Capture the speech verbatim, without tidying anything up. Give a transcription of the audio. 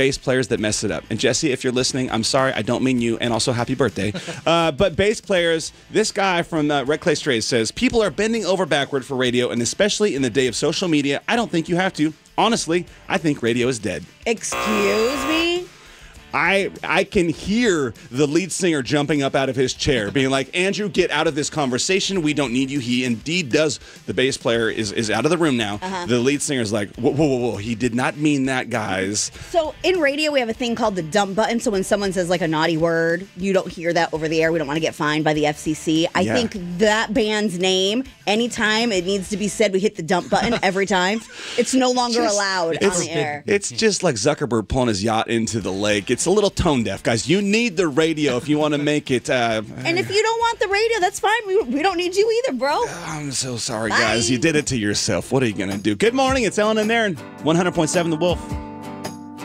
bass players that mess it up. And Jesse, if you're listening, I'm sorry. I don't mean you. And also, happy birthday. uh, but bass players, this guy from uh, Red Clay Strays says, people are bending over backward for radio, and especially in the day of social media, I don't think you have to. Honestly, I think radio is dead. Excuse me? I I can hear the lead singer jumping up out of his chair, being like, Andrew, get out of this conversation. We don't need you. He indeed does. The bass player is, is out of the room now. Uh-huh. The lead singer is like, whoa, whoa, whoa, whoa. He did not mean that, guys. So in radio, we have a thing called the dump button. So when someone says like a naughty word, you don't hear that over the air. We don't want to get fined by the F C C. I yeah. think that band's name, anytime it needs to be said, we hit the dump button every time. It's no longer just, allowed on the air. It's just like Zuckerberg pulling his yacht into the lake. It's a little tone deaf, guys. You need the radio if you want to make it. Uh, and if you don't want the radio, that's fine. We, we don't need you either, bro. I'm so sorry, Bye. guys. You did it to yourself. What are you going to do? Good morning. It's Ellen and Aaron. one hundred point seven The Wolf.